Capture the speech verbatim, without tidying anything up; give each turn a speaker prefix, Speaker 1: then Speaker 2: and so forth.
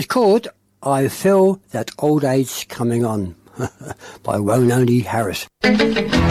Speaker 1: is called I Feel That Old Age Coming On by Ronnie Harris.